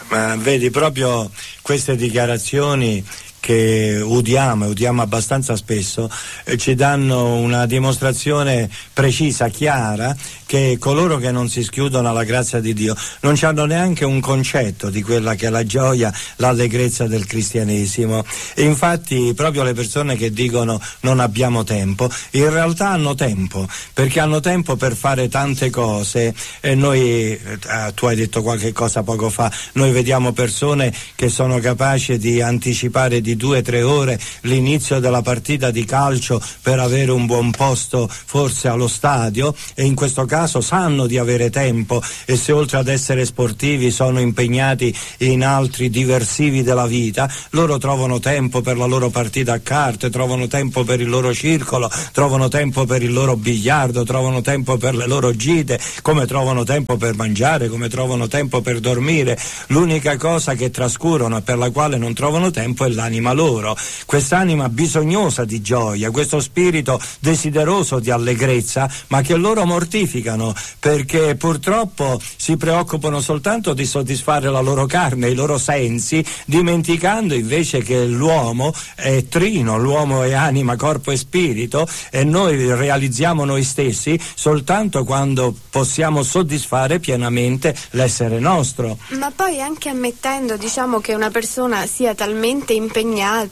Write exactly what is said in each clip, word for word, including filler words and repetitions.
Ma vedi, proprio queste dichiarazioni che udiamo e udiamo abbastanza spesso eh, ci danno una dimostrazione precisa, chiara, che coloro che non si schiudono alla grazia di Dio non hanno neanche un concetto di quella che è la gioia, l'allegrezza del cristianesimo. E infatti proprio le persone che dicono non abbiamo tempo, in realtà hanno tempo, perché hanno tempo per fare tante cose. E noi, eh, tu hai detto qualche cosa poco fa, noi vediamo persone che sono capaci di anticipare di due o tre ore l'inizio della partita di calcio per avere un buon posto forse allo stadio, e in questo caso sanno di avere tempo, e se oltre ad essere sportivi sono impegnati in altri diversivi della vita, loro trovano tempo per la loro partita a carte, trovano tempo per il loro circolo, trovano tempo per il loro biliardo, trovano tempo per le loro gite, come trovano tempo per mangiare, come trovano tempo per dormire. L'unica cosa che trascurano e per la quale non trovano tempo è l'anima loro, quest'anima bisognosa di gioia, questo spirito desideroso di allegrezza, ma che loro mortificano, perché purtroppo si preoccupano soltanto di soddisfare la loro carne, i loro sensi, dimenticando invece che l'uomo è trino, l'uomo è anima, corpo e spirito, e noi realizziamo noi stessi soltanto quando possiamo soddisfare pienamente l'essere nostro. Ma poi anche ammettendo, diciamo, che una persona sia talmente impegnata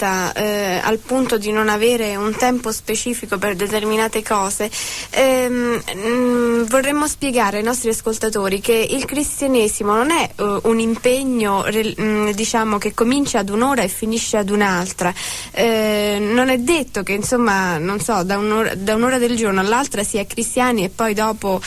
eh, al punto di non avere un tempo specifico per determinate cose, ehm, mh, vorremmo spiegare ai nostri ascoltatori che il cristianesimo non è uh, un impegno re, mh, diciamo che comincia ad un'ora e finisce ad un'altra. Eh, non è detto che, insomma, non so, da un'ora, da un'ora del giorno all'altra si è cristiani e poi dopo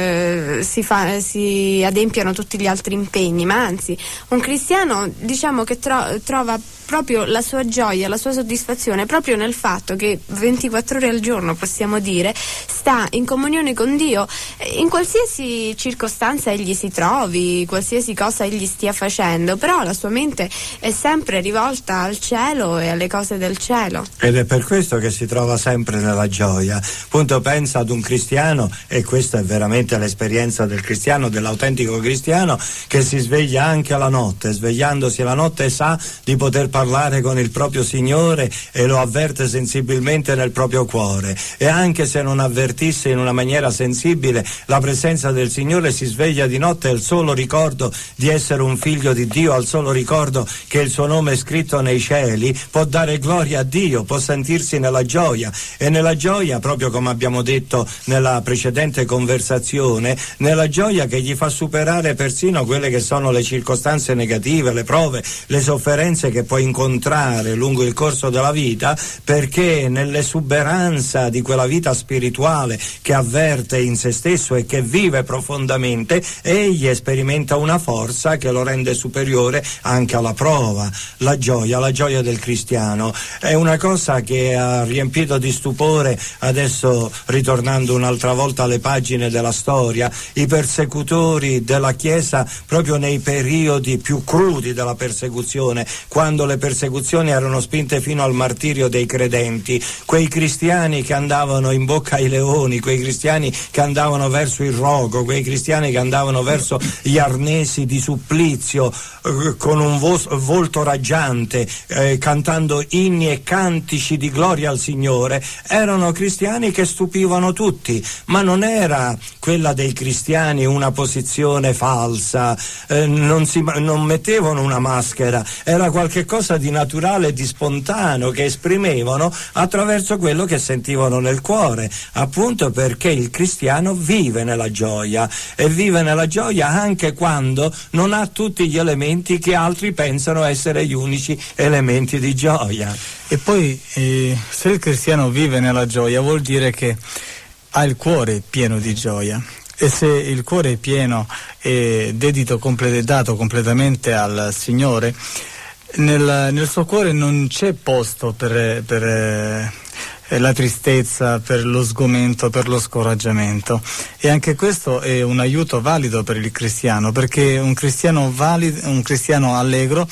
eh, si, fa, si adempiano tutti gli altri impegni, ma anzi un cristiano, diciamo, che tro- trova proprio la sua gioia, la sua soddisfazione proprio nel fatto che ventiquattro ore al giorno, possiamo dire, sta in comunione con Dio in qualsiasi circostanza egli si trovi, qualsiasi cosa egli stia facendo, però la sua mente è sempre rivolta al cielo e alle cose del cielo. Ed è per questo che si trova sempre nella gioia. Appunto, pensa ad un cristiano, e questa è veramente l'esperienza del cristiano, dell'autentico cristiano, che si sveglia anche la notte, svegliandosi la notte sa di poter parlare con il proprio Signore e lo avverte sensibilmente nel proprio cuore, e anche se non avvertisse in una maniera sensibile la presenza del Signore, si sveglia di notte al solo ricordo di essere un figlio di Dio, al solo ricordo che il suo nome è scritto nei cieli, può dare gloria a Dio, può sentirsi nella gioia, e nella gioia, proprio come abbiamo detto nella precedente conversazione, nella gioia che gli fa superare persino quelle che sono le circostanze negative, le prove, le sofferenze che può incontrare lungo il corso della vita, perché nell'esuberanza di quella vita spirituale che avverte in se stesso e che vive profondamente, egli sperimenta una forza che lo rende superiore anche alla prova. La gioia, la gioia del cristiano è una cosa che ha riempito di stupore, adesso ritornando un'altra volta alle pagine della storia, i persecutori della Chiesa proprio nei periodi più crudi della persecuzione, quando le persecuzioni erano spinte fino al martirio dei credenti, quei cristiani che andavano in bocca ai leoni, quei cristiani che andavano verso il rogo, quei cristiani che andavano verso gli arnesi di supplizio eh, con un vo- volto raggiante, eh, cantando inni e cantici di gloria al Signore, erano cristiani che stupivano tutti, ma non era quella dei cristiani una posizione falsa, eh, non, si, non mettevano una maschera, era qualche cosa di naturale e di spontaneo che esprimevano attraverso quello che sentivano nel cuore, appunto perché il cristiano vive nella gioia, e vive nella gioia anche quando non ha tutti gli elementi che altri pensano essere gli unici elementi di gioia. E poi eh, se il cristiano vive nella gioia vuol dire che ha il cuore pieno di gioia, e se il cuore è pieno e dedito, complet- dato completamente al Signore, nel, nel suo cuore non c'è posto per, per eh, la tristezza, per lo sgomento, per lo scoraggiamento, e anche questo è un aiuto valido per il cristiano, perché un cristiano valido, un cristiano allegro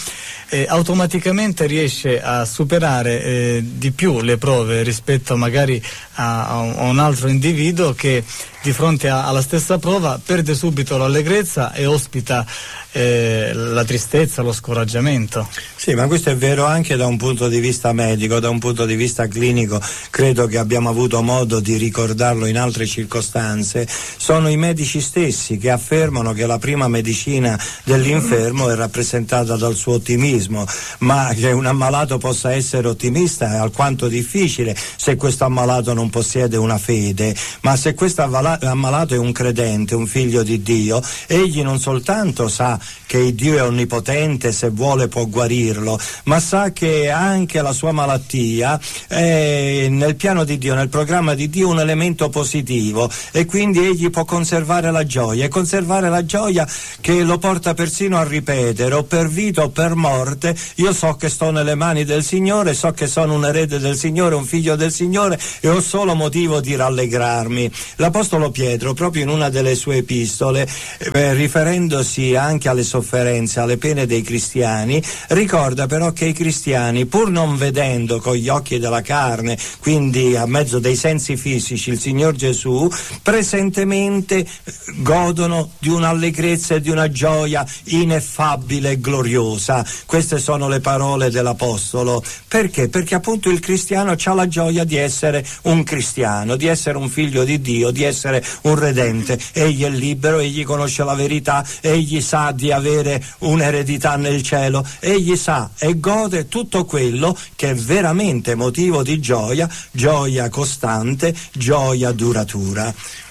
eh, automaticamente riesce a superare eh, di più le prove rispetto magari a, a un altro individuo che di fronte a, alla stessa prova perde subito l'allegrezza e ospita eh, la tristezza, lo scoraggiamento. Sì, ma questo è vero anche da un punto di vista medico, da un punto di vista clinico, credo che abbiamo avuto modo di ricordarlo in altre circostanze. Sono i medici stessi che affermano che la prima medicina dell'infermo è rappresentata dal suo ottimismo, ma che un ammalato possa essere ottimista è alquanto difficile se questo ammalato non possiede una fede, ma se questo ammalato è un credente, un figlio di Dio, egli non soltanto sa che Dio è onnipotente, se vuole può guarirlo, ma sa che anche la sua malattia è nel piano di Dio, nel programma di Dio, un elemento positivo, e quindi egli può conservare la gioia, e conservare la gioia che lo porta persino a ripetere: o per vita o per morte io so che sto nelle mani del Signore, so che sono un erede del Signore, un figlio del Signore, e ho solo motivo di rallegrarmi. L'Apostolo Pietro, proprio in una delle sue epistole, eh, riferendosi anche alle sofferenze, alle pene dei cristiani, ricorda però che i cristiani, pur non vedendo con gli occhi della carne, quindi a mezzo dei sensi fisici, il Signor Gesù, presentemente godono di un'allegrezza e di una gioia ineffabile e gloriosa. Queste sono le parole dell'Apostolo. Perché? Perché appunto il cristiano ha la gioia di essere un cristiano, di essere un figlio di Dio, di essere un redente. Egli è libero, egli conosce la verità, egli sa di avere un'eredità nel cielo, egli sa e gode tutto quello che è veramente motivo di gioia, gioia costante, gioia duratura.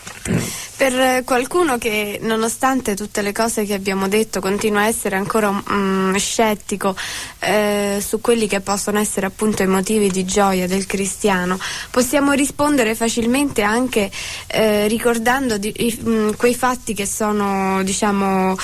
Per qualcuno che, nonostante tutte le cose che abbiamo detto, continua a essere ancora um, scettico eh, su quelli che possono essere appunto i motivi di gioia del cristiano, possiamo rispondere facilmente anche eh, ricordando di, i, mh, quei fatti che sono, diciamo,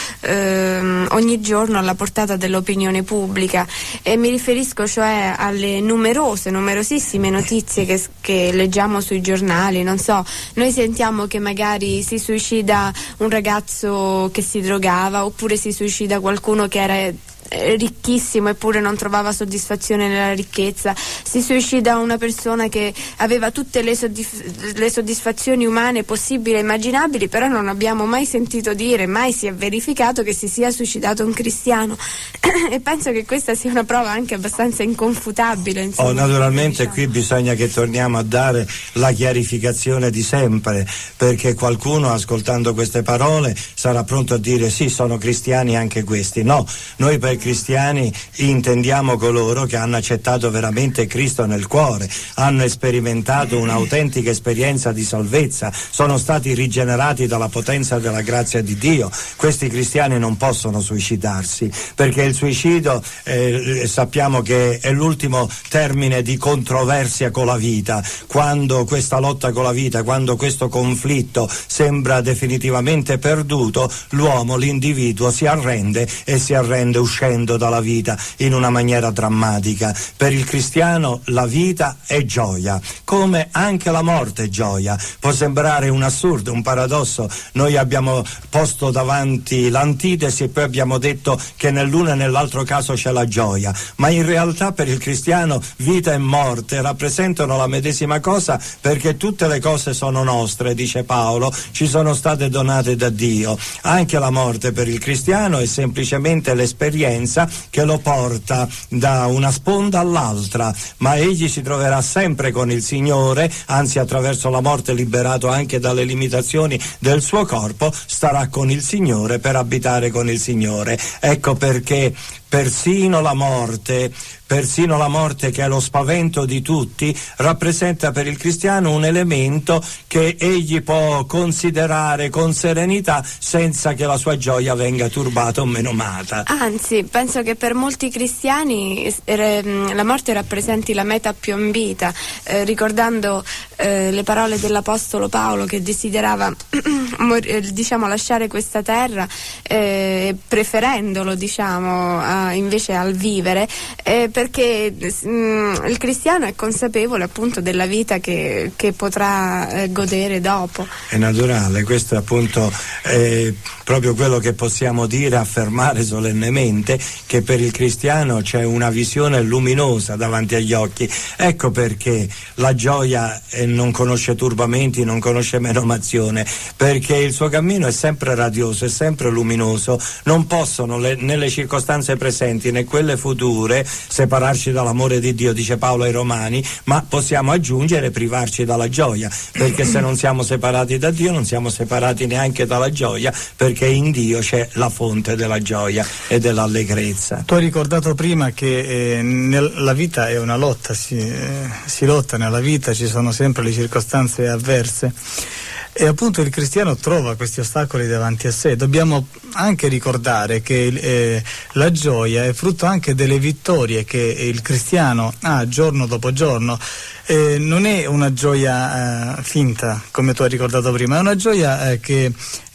eh, ogni giorno alla portata dell'opinione pubblica, e mi riferisco cioè alle numerose, numerosissime notizie che, che leggiamo sui giornali. Non so, noi sentiamo che magari si suicida un ragazzo che si drogava, oppure si suicida qualcuno che era ricchissimo eppure non trovava soddisfazione nella ricchezza, si suicida una persona che aveva tutte le, soddisf- le soddisfazioni umane possibili e immaginabili, però non abbiamo mai sentito dire, mai si è verificato che si sia suicidato un cristiano e penso che questa sia una prova anche abbastanza inconfutabile, insomma. Oh, naturalmente diciamo. Qui bisogna che torniamo a dare la chiarificazione di sempre, perché qualcuno ascoltando queste parole sarà pronto a dire sì, sono cristiani anche questi. No, noi per cristiani intendiamo coloro che hanno accettato veramente Cristo nel cuore, hanno sperimentato un'autentica esperienza di salvezza, sono stati rigenerati dalla potenza della grazia di Dio. Questi cristiani non possono suicidarsi, perché il suicidio eh, sappiamo che è l'ultimo termine di controversia con la vita. Quando questa lotta con la vita, quando questo conflitto sembra definitivamente perduto, l'uomo, l'individuo si arrende e si arrende uscendo dalla vita in una maniera drammatica. Per il cristiano la vita è gioia, come anche la morte è gioia. Può sembrare un assurdo, un paradosso. Noi abbiamo posto davanti l'antitesi e poi abbiamo detto che nell'uno e nell'altro caso c'è la gioia, ma in realtà per il cristiano vita e morte rappresentano la medesima cosa, perché tutte le cose sono nostre, dice Paolo, ci sono state donate da Dio. Anche la morte per il cristiano è semplicemente l'esperienza che lo porta da una sponda all'altra, ma egli si troverà sempre con il Signore, anzi attraverso la morte liberato anche dalle limitazioni del suo corpo, starà con il Signore per abitare con il Signore. Ecco perché persino la morte, persino la morte che è lo spavento di tutti, rappresenta per il cristiano un elemento che egli può considerare con serenità senza che la sua gioia venga turbata o menomata. Anzi, penso che per molti cristiani eh, la morte rappresenti la meta più ambita, eh, ricordando eh, le parole dell'Apostolo Paolo che desiderava diciamo lasciare questa terra, eh, preferendolo diciamo a, invece al vivere, eh, perché mh, il cristiano è consapevole appunto della vita che, che potrà eh, godere dopo. È naturale, questo appunto è proprio quello che possiamo dire, affermare solennemente, che per il cristiano c'è una visione luminosa davanti agli occhi. Ecco perché la gioia eh, non conosce turbamenti, non conosce menomazione, perché il suo cammino è sempre radioso, è sempre luminoso. Non possono le, nelle circostanze presenti né quelle future separarci dall'amore di Dio, dice Paolo ai Romani, ma possiamo aggiungere e privarci dalla gioia, perché se non siamo separati da Dio non siamo separati neanche dalla gioia, perché in Dio c'è la fonte della gioia e dell'allegrezza. Tu hai ricordato prima che eh, nel, la vita è una lotta, si, eh, si lotta nella vita, ci sono sempre le circostanze avverse. E appunto il cristiano trova questi ostacoli davanti a sé. Dobbiamo anche ricordare che eh, la gioia è frutto anche delle vittorie che il cristiano ha giorno dopo giorno. Eh, non è una gioia eh, finta, come tu hai ricordato prima, è una gioia eh, che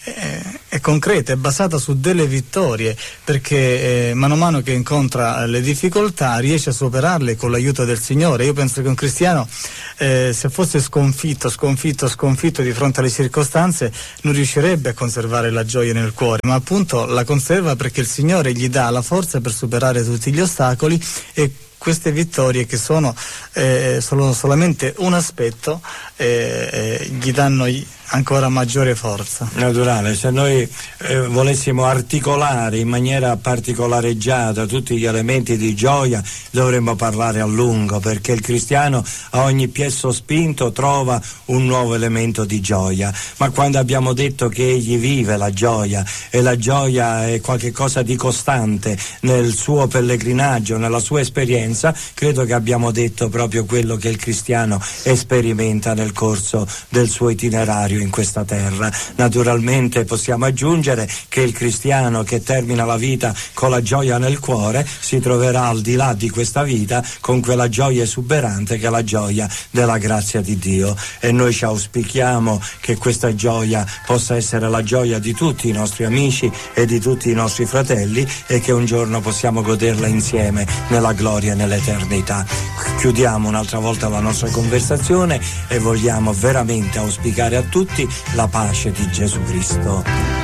è concreta, è basata su delle vittorie, perché eh, mano a mano che incontra le difficoltà riesce a superarle con l'aiuto del Signore. Io penso che un cristiano eh, se fosse sconfitto, sconfitto, sconfitto di fronte alle circostanze non riuscirebbe a conservare la gioia nel cuore, ma appunto la conserva perché il Signore gli dà la forza per superare tutti gli ostacoli, e queste vittorie, che sono, eh, sono solamente un aspetto, eh, eh, gli danno ancora maggiore forza. Naturale, se noi eh, volessimo articolare in maniera particolareggiata tutti gli elementi di gioia dovremmo parlare a lungo, perché il cristiano a ogni piè sospinto trova un nuovo elemento di gioia, ma quando abbiamo detto che egli vive la gioia, e la gioia è qualche cosa di costante nel suo pellegrinaggio, nella sua esperienza, credo che abbiamo detto proprio quello che il cristiano sperimenta nel corso del suo itinerario in questa terra. Naturalmente possiamo aggiungere che il cristiano che termina la vita con la gioia nel cuore si troverà al di là di questa vita con quella gioia esuberante che è la gioia della grazia di Dio, e noi ci auspichiamo che questa gioia possa essere la gioia di tutti i nostri amici e di tutti i nostri fratelli, e che un giorno possiamo goderla insieme nella gloria e nell'eternità. Chiudiamo un'altra volta la nostra conversazione e vogliamo veramente auspicare a tutti la pace di Gesù Cristo.